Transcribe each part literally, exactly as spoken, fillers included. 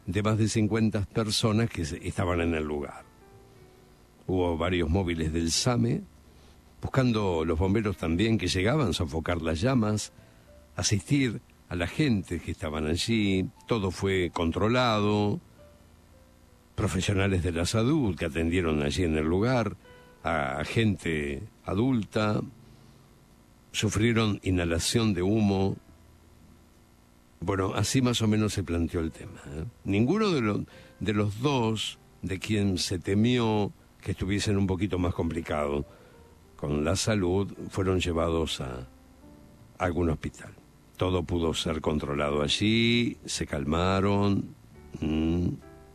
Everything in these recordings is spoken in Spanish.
de más de cincuenta personas que estaban en el lugar. Hubo varios móviles del SAME, buscando los bomberos también que llegaban a sofocar las llamas, asistir a la gente que estaban allí. Todo fue controlado. Profesionales de la salud que atendieron allí en el lugar, a gente adulta, sufrieron inhalación de humo. Bueno, así más o menos se planteó el tema, ¿eh? Ninguno de los, de los dos, de quien se temió que estuviesen un poquito más complicado con la salud, fueron llevados a, a algún hospital. Todo pudo ser controlado allí, se calmaron. Mm.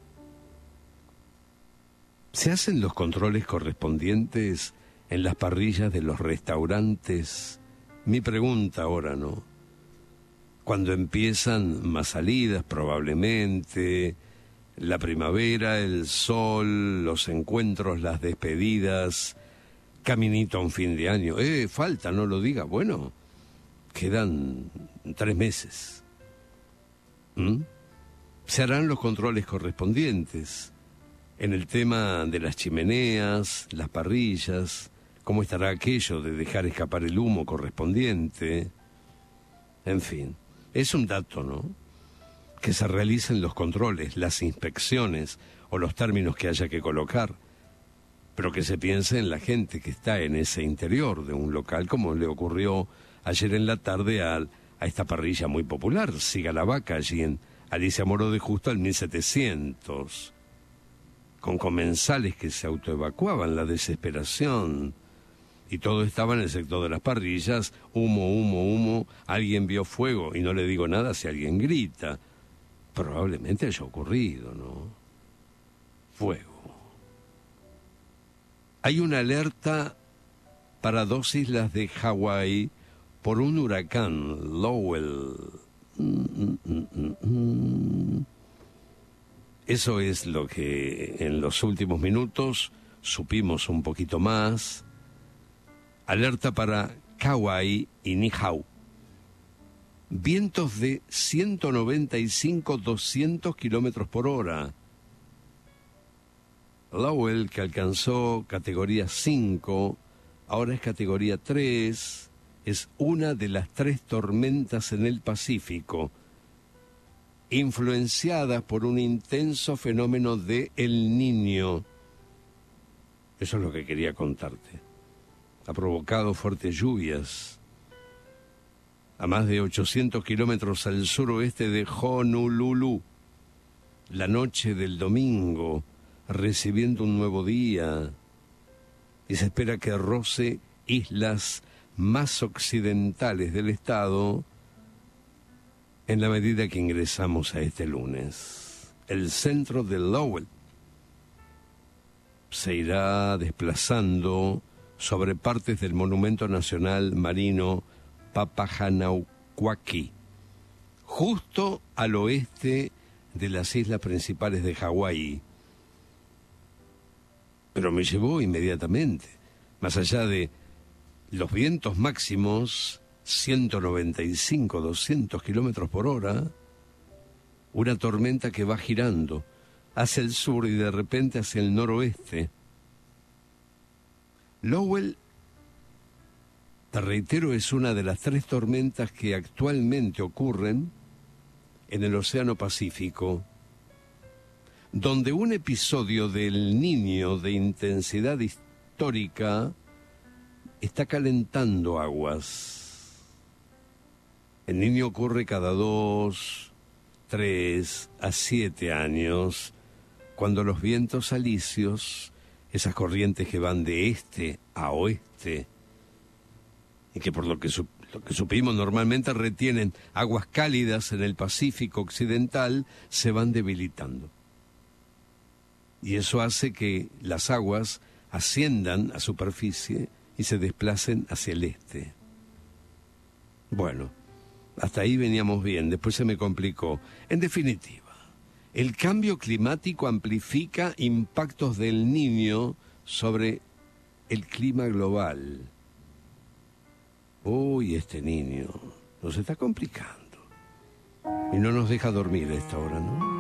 ¿Se hacen los controles correspondientes en las parrillas de los restaurantes? Mi pregunta ahora, ¿no? Cuando empiezan más salidas, probablemente, la primavera, el sol, los encuentros, las despedidas, caminito a un fin de año. Eh, falta, no lo diga. Bueno, quedan tres meses. ¿Mm? Se harán los controles correspondientes en el tema de las chimeneas, las parrillas, cómo estará aquello de dejar escapar el humo correspondiente. En fin, es un dato, ¿no? Que se realicen los controles, las inspecciones o los términos que haya que colocar, pero que se piense en la gente que está en ese interior de un local, como le ocurrió ayer en la tarde a, a esta parrilla muy popular, Siga la Vaca, allí en Alicia Moro de Justo, al mil setecientos, con comensales que se autoevacuaban, la desesperación, y todo estaba en el sector de las parrillas, humo, humo, humo, alguien vio fuego, y no le digo nada si alguien grita. Probablemente haya ocurrido, ¿no? Fuego. Hay una alerta para dos islas de Hawái por un huracán, Lowell. Mm, mm, mm, mm. Eso es lo que en los últimos minutos supimos un poquito más. Alerta para Kauai y Niihau. Vientos de ciento noventa y cinco a doscientos kilómetros por hora. Lowell, que alcanzó categoría cinco, ahora es categoría tres, es una de las tres tormentas en el Pacífico, influenciadas por un intenso fenómeno de El Niño. Eso es lo que quería contarte. Ha provocado fuertes lluvias a más de ochocientos kilómetros al suroeste de Honolulu. La noche del domingo, recibiendo un nuevo día, y se espera que roce islas más occidentales del estado en la medida que ingresamos a este lunes. El centro de Lowell se irá desplazando sobre partes del Monumento Nacional Marino Papahanauquaqui, justo al oeste de las islas principales de Hawái. Pero me llevó inmediatamente, más allá de los vientos máximos, ciento noventa y cinco a doscientos kilómetros por hora, una tormenta que va girando hacia el sur y de repente hacia el noroeste. Lowell, te reitero, es una de las tres tormentas que actualmente ocurren en el Océano Pacífico, donde un episodio del Niño de intensidad histórica está calentando aguas. El Niño ocurre cada dos, tres a siete años, cuando los vientos alisios, esas corrientes que van de este a oeste, y que por lo que, su, lo que supimos normalmente retienen aguas cálidas en el Pacífico Occidental, se van debilitando. Y eso hace que las aguas asciendan a superficie y se desplacen hacia el este. Bueno, hasta ahí veníamos bien, después se me complicó. En definitiva, el cambio climático amplifica impactos del Niño sobre el clima global. Uy, este niño nos está complicando y no nos deja dormir a esta hora, ¿no?